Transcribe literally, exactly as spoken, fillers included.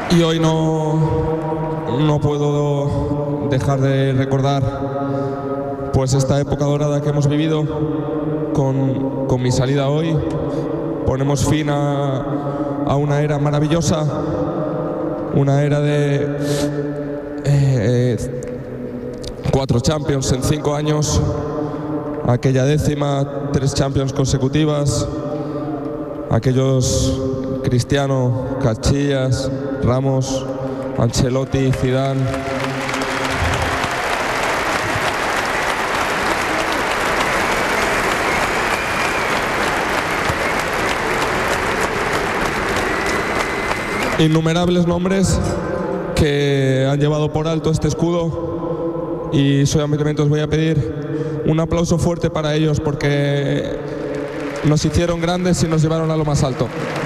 Y hoy no, no puedo dejar de recordar pues esta época dorada que hemos vivido con, con mi salida hoy. Ponemos fin a, a una era maravillosa, una era de eh, cuatro Champions en cinco años, aquella décima, tres Champions consecutivas, aquellos Cristiano, Casillas, Ramos, Ancelotti, Zidane. Innumerables nombres que han llevado por alto este escudo, y solamente os voy a pedir un aplauso fuerte para ellos porque nos hicieron grandes y nos llevaron a lo más alto.